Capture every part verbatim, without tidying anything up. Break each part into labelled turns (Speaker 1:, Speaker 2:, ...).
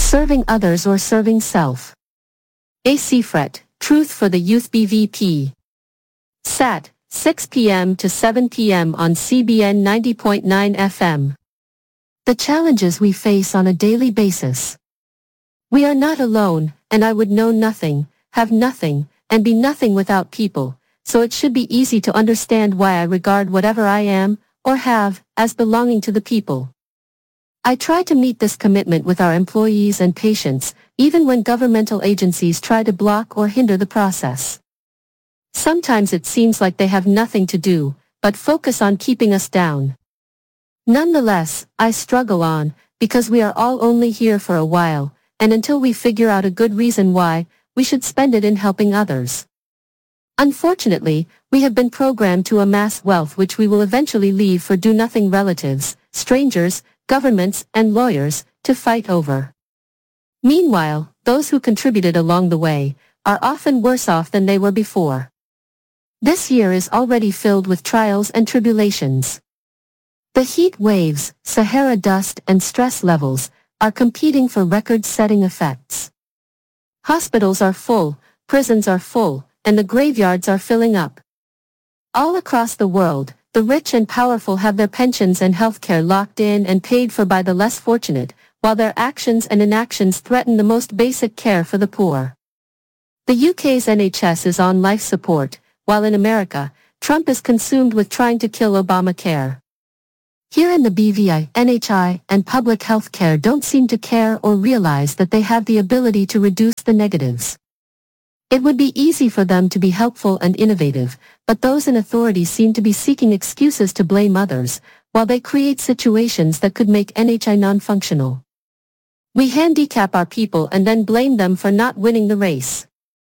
Speaker 1: Serving others or serving self? A. Seafret, Truth for the Youth B V P. Sat, six p m to seven p m on C B N ninety point nine F M. The challenges we face on a daily basis. We are not alone, and I would know nothing, have nothing, and be nothing without people, so it should be easy to understand why I regard whatever I am, or have, as belonging to the people. I try to meet this commitment with our employees and patients, even when governmental agencies try to block or hinder the process. Sometimes it seems like they have nothing to do, but focus on keeping us down. Nonetheless, I struggle on, because we are all only here for a while, and until we figure out a good reason why, we should spend it in helping others. Unfortunately, we have been programmed to amass wealth which we will eventually leave for do-nothing relatives, strangers, governments, and lawyers, to fight over. Meanwhile, those who contributed along the way, are often worse off than they were before. This year is already filled with trials and tribulations. The heat waves, Sahara dust, and stress levels, are competing for record-setting effects. Hospitals are full, prisons are full, and the graveyards are filling up. All across the world, the rich and powerful have their pensions and healthcare locked in and paid for by the less fortunate, while their actions and inactions threaten the most basic care for the poor. The U K's N H S is on life support, while in America, Trump is consumed with trying to kill Obamacare. Here in the B V I, N H I, and public health care don't seem to care or realize that they have the ability to reduce the negatives. It would be easy for them to be helpful and innovative, but those in authority seem to be seeking excuses to blame others, while they create situations that could make N H I non-functional. We handicap our people and then blame them for not winning the race.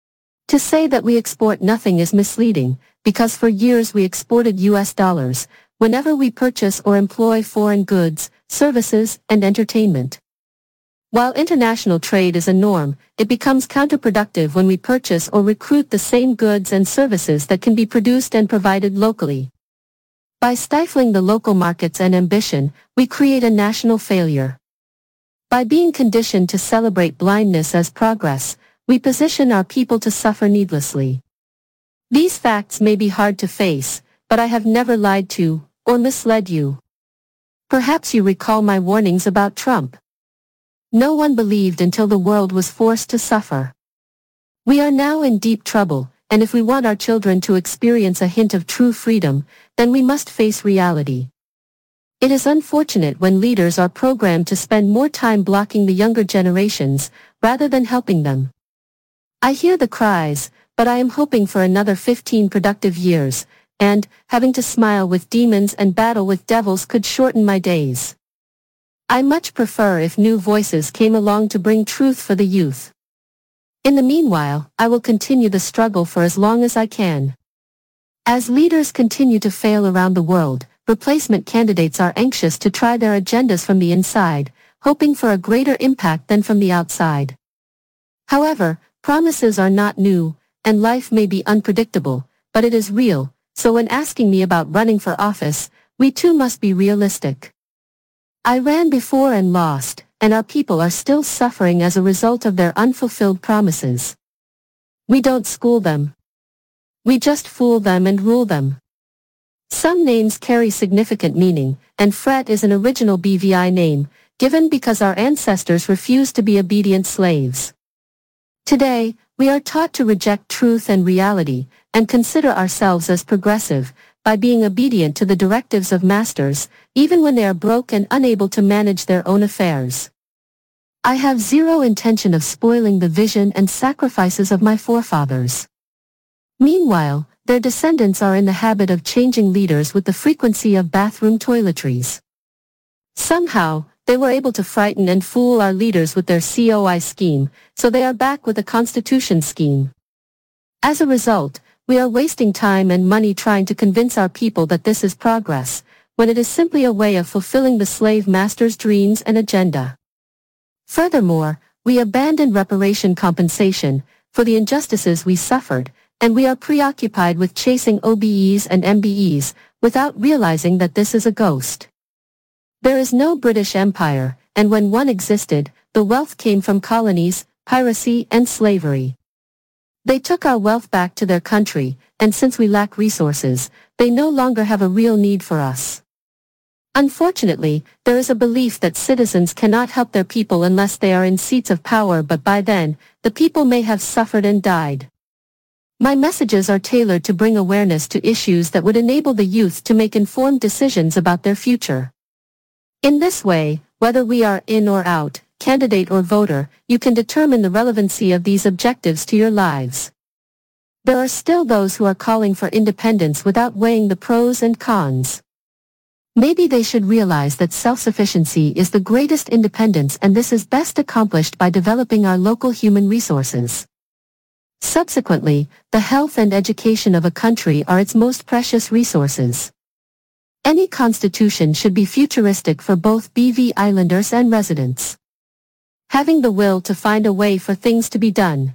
Speaker 1: To say that we export nothing is misleading, because for years we exported U S dollars, whenever we purchase or employ foreign goods, services, and entertainment. While international trade is a norm, it becomes counterproductive when we purchase or recruit the same goods and services that can be produced and provided locally. By stifling the local markets and ambition, we create a national failure. By being conditioned to celebrate blindness as progress, we position our people to suffer needlessly. These facts may be hard to face, but I have never lied to, or misled you. Perhaps you recall my warnings about Trump. No one believed until the world was forced to suffer. We are now in deep trouble, and if we want our children to experience a hint of true freedom, then we must face reality. It is unfortunate when leaders are programmed to spend more time blocking the younger generations, rather than helping them. I hear the cries, but I am hoping for another fifteen productive years, and, having to smile with demons and battle with devils could shorten my days. I much prefer if new voices came along to bring truth for the youth. In the meanwhile, I will continue the struggle for as long as I can. As leaders continue to fail around the world, replacement candidates are anxious to try their agendas from the inside, hoping for a greater impact than from the outside. However, promises are not new, and life may be unpredictable, but it is real, so when asking me about running for office, we too must be realistic. I ran before and lost, and our people are still suffering as a result of their unfulfilled promises. We don't school them. We just fool them and rule them. Some names carry significant meaning, and Fret is an original B V I name, given because our ancestors refused to be obedient slaves. Today, we are taught to reject truth and reality, and consider ourselves as progressive, by being obedient to the directives of masters, even when they are broke and unable to manage their own affairs. I have zero intention of spoiling the vision and sacrifices of my forefathers. Meanwhile, their descendants are in the habit of changing leaders with the frequency of bathroom toiletries. Somehow, they were able to frighten and fool our leaders with their C O I scheme, so they are back with a constitution scheme. As a result, we are wasting time and money trying to convince our people that this is progress, when it is simply a way of fulfilling the slave master's dreams and agenda. Furthermore, we abandon reparation compensation for the injustices we suffered, and we are preoccupied with chasing O B Es and M B Es, without realizing that this is a ghost. There is no British Empire, and when one existed, the wealth came from colonies, piracy, and slavery. They took our wealth back to their country, and since we lack resources, they no longer have a real need for us. Unfortunately, there is a belief that citizens cannot help their people unless they are in seats of power, but by then, the people may have suffered and died. My messages are tailored to bring awareness to issues that would enable the youth to make informed decisions about their future. In this way, whether we are in or out, candidate or voter, you can determine the relevancy of these objectives to your lives. There are still those who are calling for independence without weighing the pros and cons. Maybe they should realize that self-sufficiency is the greatest independence, and this is best accomplished by developing our local human resources. Subsequently, the health and education of a country are its most precious resources. Any constitution should be futuristic for both B V Islanders and residents. Having the will to find a way for things to be done.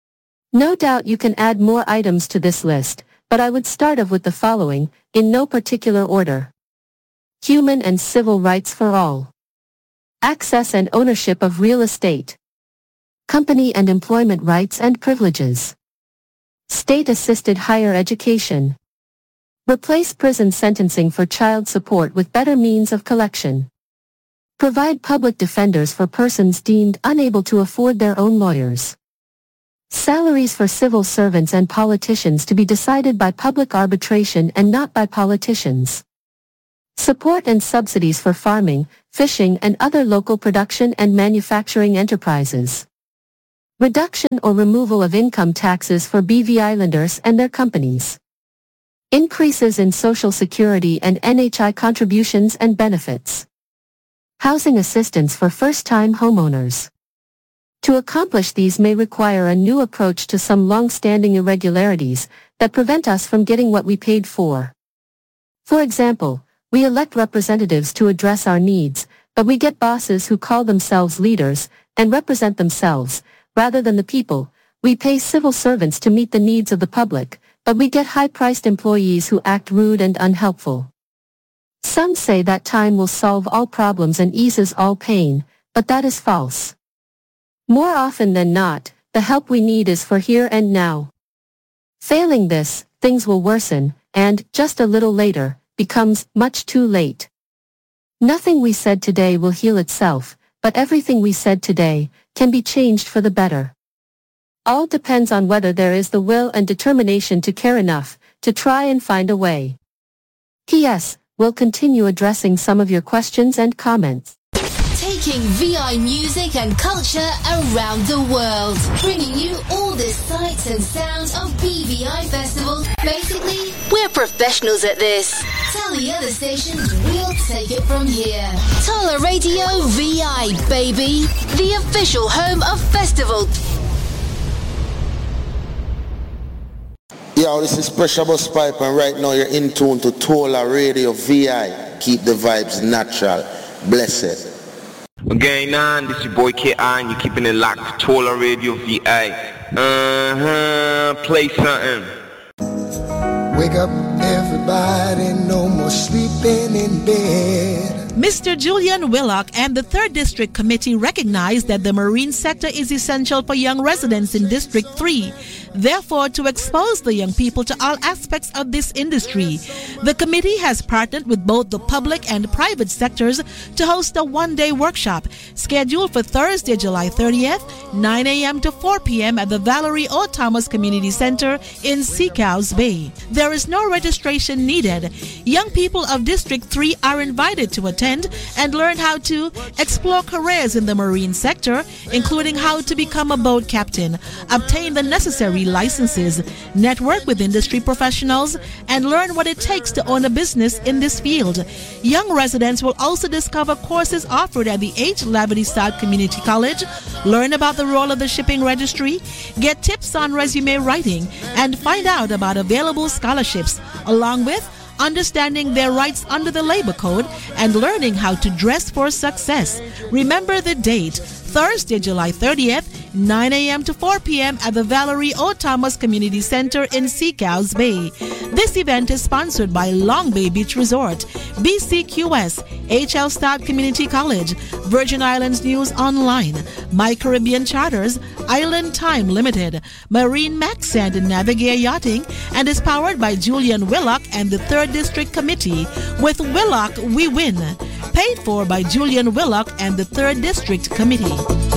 Speaker 1: No doubt you can add more items to this list, but I would start off with the following, in no particular order. Human and civil rights for all. Access and ownership of real estate. Company and employment rights and privileges. State-assisted higher education. Replace prison sentencing for child support with better means of collection. Provide public defenders for persons deemed unable to afford their own lawyers. Salaries for civil servants and politicians to be decided by public arbitration and not by politicians. Support and subsidies for farming, fishing, and other local production and manufacturing enterprises. Reduction or removal of income taxes for B V Islanders and their companies. Increases in Social Security and N H I contributions and benefits. Housing assistance for first-time homeowners. To accomplish these may require a new approach to some long-standing irregularities that prevent us from getting what we paid for. For example, we elect representatives to address our needs, but we get bosses who call themselves leaders and represent themselves, rather than the people. We pay civil servants to meet the needs of the public, but we get high-priced employees who act rude and unhelpful. Some say that time will solve all problems and eases all pain, but that is false. More often than not, the help we need is for here and now. Failing this, things will worsen, and, just a little later, becomes much too late. Nothing we said today will heal itself, but everything we said today can be changed for the better. All depends on whether there is the will and determination to care enough to try and find a way. P S. We'll continue addressing some of your questions and comments.
Speaker 2: Taking V I music and culture around the world, bringing you all the sights and sounds of B V I Festival. Basically, we're professionals at this. Tell the other stations we'll take it from here. Tola Radio V I, baby, the official home of Festival.
Speaker 3: Yo, this is Pressure Bus Pipe, and right now you're in tune to Tola Radio V I. Keep the vibes natural. Blessed.
Speaker 4: Again, on, this is your boy K I, and you're keeping it locked for Tola Radio V I. Uh-huh, play something.
Speaker 5: Wake up, everybody, no more sleeping in bed.
Speaker 6: Mister Julian Willock and the third District Committee recognize that the marine sector is essential for young residents in District three. Therefore, to expose the young people to all aspects of this industry, the committee has partnered with both the public and private sectors to host a one-day workshop scheduled for Thursday, July thirtieth, nine a.m. to four p.m. at the Valerie O. Thomas Community Center in Seacows Bay. There is no registration needed. Young people of District three are invited to attend and learn how to explore careers in the marine sector, including how to become a boat captain, obtain the necessary licenses, network with industry professionals, and learn what it takes to own a business in this field. Young residents will also discover courses offered at the H. Labadie South Community College, learn about the role of the shipping registry, get tips on resume writing, and find out about available scholarships, along with understanding their rights under the Labor Code and learning how to dress for success. Remember the date, Thursday, July thirtieth, nine a.m. to four p.m. at the Valerie O. Thomas Community Center in Seacows Bay. This event is sponsored by Long Bay Beach Resort, B C Q S, H L Stott Community College, Virgin Islands News Online, My Caribbean Charters, Island Time Limited, Marine Max and Navigator Yachting, and is powered by Julian Willock and the third District Committee. With Willock, we win. Paid for by Julian Willock and the third District Committee.